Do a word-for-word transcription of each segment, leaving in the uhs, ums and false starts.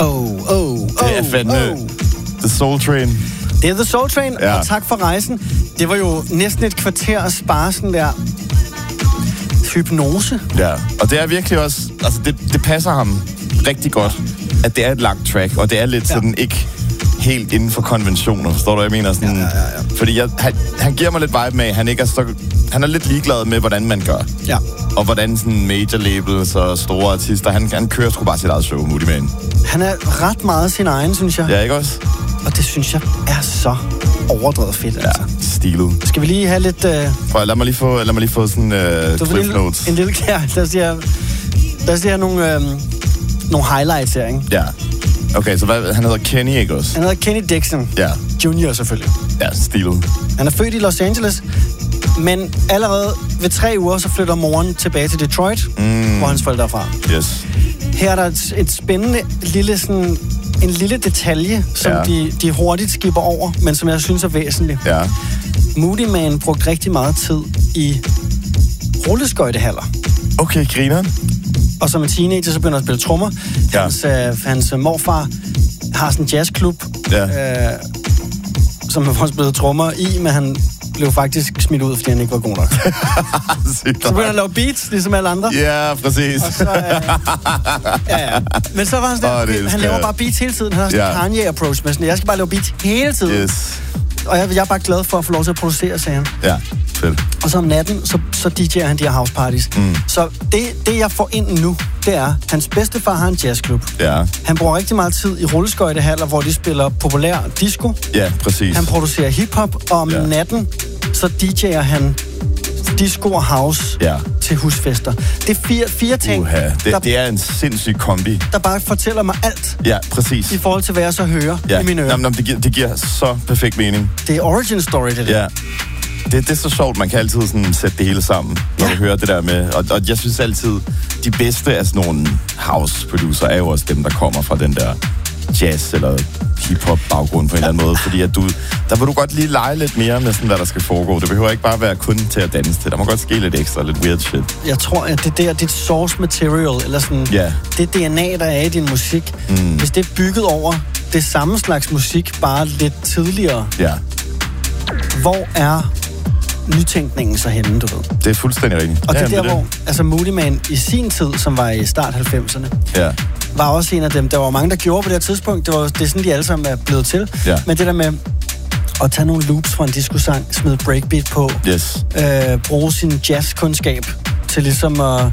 Oh, oh, oh, Det er fandme oh. The Soul Train. Det er The Soul Train, Ja. og tak for rejsen. Det var jo næsten et kvarter at spare sådan der hypnose. Ja, og det er virkelig også... Altså, det, det passer ham rigtig godt, at det er et langt track, og det er lidt Ja. sådan ikke helt inden for konventioner, forstår du, hvad jeg mener? Sådan, Ja, ja, ja, ja. Fordi jeg, han, han giver mig lidt vibe med, at han ikke er så... Han er lidt ligeglad med, hvordan man gør. Ja. Og hvordan sådan major labels og store artister, han, han kører sgu bare sit eget show, Moody Man. Han er ret meget sin egen, synes jeg. Ja, ikke også? Og det synes jeg er så overdrevet fedt, Ja, altså. stilet. Skal vi lige have lidt... Uh, Prøv, lad mig lige få, lad mig lige få sådan uh, du cliff en, notes. en lille... Ja, lad os lige have, lad os lige have nogle, øh, nogle highlights her, ikke? Ja. Okay, så hvad, han hedder Kenny, ikke også? Han hedder Kenny Dixon. Ja. Junior selvfølgelig. Ja, stilet. Han er født i Los Angeles, men allerede ved tre uger, så flytter moren tilbage til Detroit, mm. hvor hans forældre er fra. Yes. Her er der et, et spændende lille sådan, en lille detalje, som Ja. de, de hurtigt skipper over, men som jeg synes er væsentlig. Ja. Moody Man brugte rigtig meget tid i rulleskøjtehaller. Okay, grineren. Og som en teenager, så begynder han at spille trommer. Ja. Hans, øh, hans morfar har sådan en jazzklub, Ja. øh, som han også spillede trommer i, men han blev faktisk smidt ud, fordi han ikke var god nok. Så begyndte han at lave beats, ligesom alle andre. Ja, præcis. Og så, øh, ja, ja. Men så var han sådan, Åh, det han elsker laver jeg. bare beats hele tiden. Han har sådan Ja. en Kanye-approach med sådan, jeg skal bare lave beats hele tiden. Yes. Og jeg, jeg er bare glad for at få lov til at producere, sagde han. Ja, fedt. Og så om natten, så, så D J'er han de her house parties. Mm. Så det, det, jeg får ind nu, det er, hans bedstefar har en jazzklub. Ja. Han bruger rigtig meget tid i rulleskøjtehaller, hvor de spiller populær disco. Ja, præcis. Han producerer hiphop, og om Ja. natten, så D J'er han disco og house Ja. til husfester. Det er fire, fire ting, Uha. Det, der, det er en sindssyg kombi. der bare fortæller mig alt Ja, præcis. i forhold til, hvad jeg så hører Ja. i mine ører. Jamen, jamen, det, giver, det giver så perfekt mening. Det er origin story, det der. Ja. Det, det er så sjovt, man kan altid sådan sætte det hele sammen, når Ja. du hører det der med. Og, og jeg synes altid, de bedste af sådan nogle house-producer er jo også dem, der kommer fra den der jazz- eller hip-hop-baggrund på en eller anden måde. Fordi at du, der vil du godt lige lege lidt mere med sådan, hvad der skal foregå. Det behøver ikke bare være kun til at danse til. Der må godt ske lidt ekstra, lidt weird shit. Jeg tror, at det der, dit source material, eller sådan, Ja. det D N A, der er i din musik, mm. hvis det er bygget over det samme slags musik, bare lidt tidligere, Ja, hvor er nytænkningen så henne, du ved? det er fuldstændig rigtigt. Og ja, det er der, jamen, hvor altså Moody Man i sin tid, som var i start halvfemserne, Ja, var også en af dem. Der var mange, der gjorde på det her tidspunkt. Det, var, det er sådan, de alle sammen er blevet til. Ja. Men det der med at tage nogle loops fra en disco-sang, smide breakbeat på, yes. øh, bruge sin jazzkundskab til ligesom at,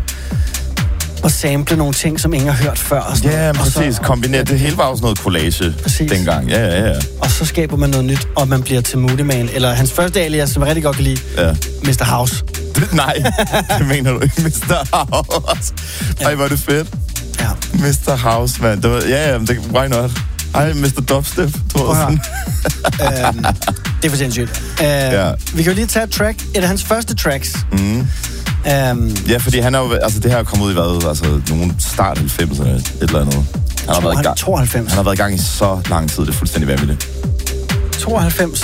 at sample nogle ting, som ingen har hørt før. Og sådan Ja, noget. Og præcis. så- Kombinere. Det hele var også noget collage Præcis. dengang. Ja, ja, ja. Og så skaber man noget nyt, og man bliver til Moody Man. Eller hans første alias, som jeg rigtig godt kan lide, ja. mister House. Nej, det mener du ikke, mister House. Ej, hvor er det fedt. Ja. mister House, mand. Det var, ja, ja, det, why not? Ej, mister Dubstep, tror jeg sådan. øhm, det er for sindssygt. Øh, Ja. Vi kan jo lige tage et track. Et af hans første tracks. Mm. Øhm, Ja, fordi han er jo, altså det her er kommet ud i hvad, altså nogle start halvfemserne, et eller andet. Han har, været i gang, tooghalvfems. han har været i gang i så lang tid, det er fuldstændig vanvittigt. tooghalvfems.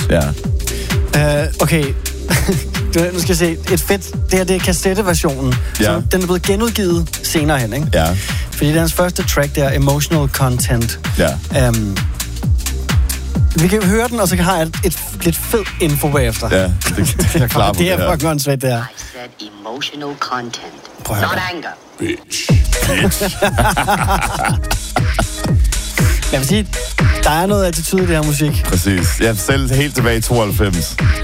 Ja. Øh, okay. Du, nu skal jeg se. Et fedt... Det her, det er kassetteversionen. Ja. Så den er blevet genudgivet senere hen, ikke? Ja, Fordi det er hans første track, der Emotional Content. ja, Um, vi kan jo høre den, og så har jeg et, et lidt fed info bagefter. ja, det, det er klart på det det er her. fucking åndssvagt, det her. I said emotional content, Prøv at høre not det. anger. Bitch. Bitch. Jeg vil sige, der er noget attitude i det her musik. Præcis. Ja, selv helt tilbage i tooghalvfems.